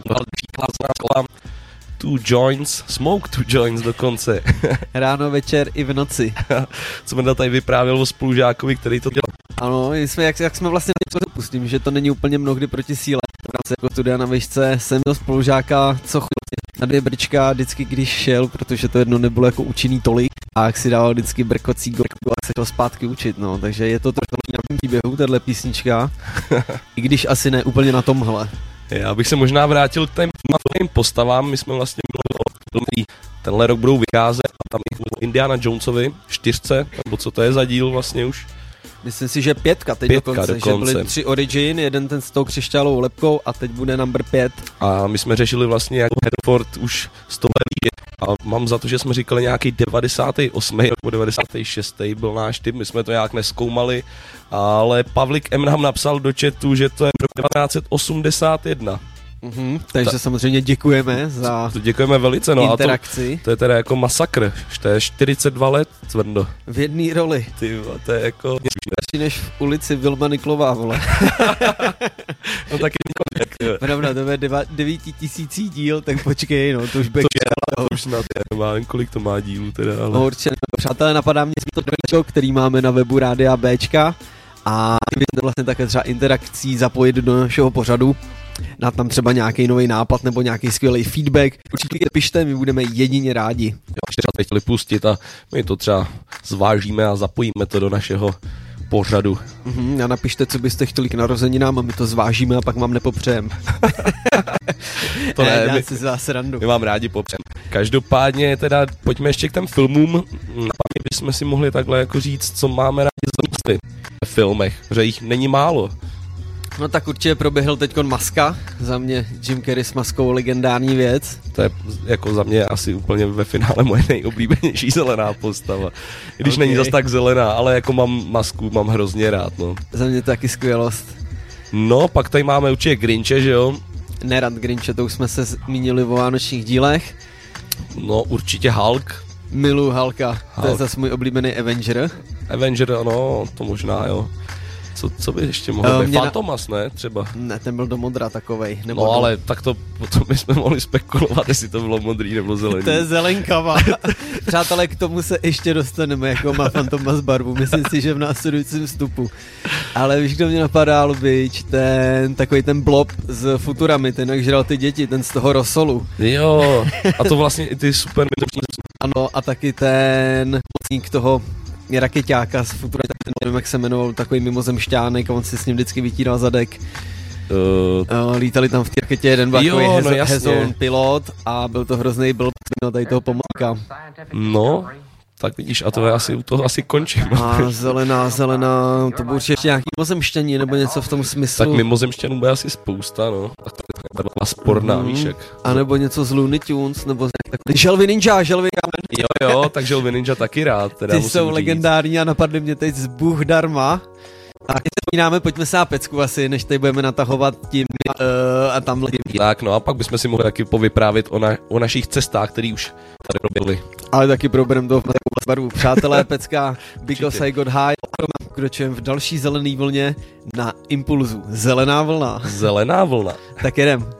Two joints, smoke two joints dokonce. Ráno, večer i v noci. Co Menda tady vyprávěl o spolužákovi, který to dělal. Ano, jak jsme vlastně pustím, že to není úplně mnohdy proti síle. V rámci jako studia na výšce jsem měl spolužáka, co na 2 brčka vždycky, když šel, protože to jedno nebylo jako účinný tolik, a jak si dával vždycky brkocí gorku a se šel zpátky učit, no. Takže je to trochu nějakým příběhu, tahle písnička, i když asi ne úplně na tomhle. Já bych se možná vrátil k těm postavám, my jsme vlastně mluvili, tenhle rok budou vycházet a tam i Indiana Jonesovi 4, nebo co to je za díl vlastně už? Myslím si, že 5 teď dokonce, že byly 3 Origin, jeden ten s tou křišťálovou lepkou a teď bude number 5. A my jsme řešili vlastně jako Herford už 100 let a mám za to, že jsme říkali nějaký 98. nebo 96. byl náš typ, my jsme to nějak nezkoumali, ale Pavlik M. nám napsal do chatu, že to je rok 1981. Takže samozřejmě děkujeme za děkujeme velice, no interakci. A to je teda jako masakr, to je 42 let, Cvrndo. V jedné roli. Ty, to je jako... než v ulici Vilma Niklová, vole. No taky několik. Pravda, to je 9000 díl, tak počkej, no, to už bude... To už snad nevím, kolik to má dílů teda, ale... No, určitě, přátelé, napadá mě to dvojčko, který máme na webu Rádia Bčka a můžete vlastně také třeba interakcí zapojit do našeho pořadu. Dát tam třeba nějaký nový nápad nebo nějaký skvělý feedback. Určitě pište, my budeme jedině rádi. Jo, třeba chtěli pustit a my to třeba zvážíme a zapojíme to do našeho pořadu. A napište, co byste chtěli k narozeninám a my to zvážíme a pak vám nepopřejem. To ne, já si z vás randu. My vám rádi popřejem. Každopádně teda pojďme ještě k těm filmům. Bychom si mohli takhle jako říct, co máme rádi v filmech, že jich není málo. No tak určitě proběhl teďkon Maska, za mě Jim Carrey s Maskou legendární věc. To je jako za mě asi úplně ve finále moje nejoblíbenější zelená postava. I když není zas tak zelená, ale jako mám Masku, mám hrozně rád, no. Za mě taky skvělost. No, pak tady máme určitě Grinche, že jo? Nerad Grinche, to už jsme se zmínili o vánočních dílech. No, určitě Hulk. Miluji Hulka, to je zase můj oblíbený Avenger. Avenger, ano, to možná, jo. Co by ještě mohlo být? Fantomas, ne? Třeba. Ne, ten byl do modra takovej. No ale tak to potom bychom mohli spekulovat, jestli to bylo modrý nebo zelený. To je zelenkava. Přátelé, k tomu se ještě dostaneme, jako má Fantomas barvu. Myslím si, že v následujícím vstupu. Ale víš, kdo mě napadá, Lubič? Takový ten blob z Futuramy, ten jak žral ty děti, ten z toho Rosolu. Jo, a to vlastně i ty super... Ano, a taky ten mocník toho rakeťáka z Futura, tak nevím, jak se jmenoval, takový mimozemšťánek a on si s ním vždycky vytíral zadek. Lítali tam v té raketě jeden takový hezon pilot a byl to hrozný blb, tady toho pomůka. No, tak vidíš, a to je asi, u toho asi končím. A zelená, to bude určitě nějaký mimozemšťaní nebo něco v tom smyslu. Tak mimozemšťanů bude asi spousta, no. Tak to je taková sporná, víš jak. A nebo něco z Looney Tunes, nebo Želvy Ninja. Jo, tak Želvy Ninja taky rád. Teda ty jsou legendární a napadly mě teď z Bůh darma. A když se vzpomínáme, pojďme se na pecku asi, než tady budeme natahovat tím a tamhle. Tak no a pak bychom si mohli taky povyprávět o našich cestách, které už tady proběhly. Ale taky probereme to v barvu. Přátelé, pecka, Because I Got High. Kročujeme v další zelený vlně na Impulzu. Zelená vlna. Zelená vlna. Tak jedem.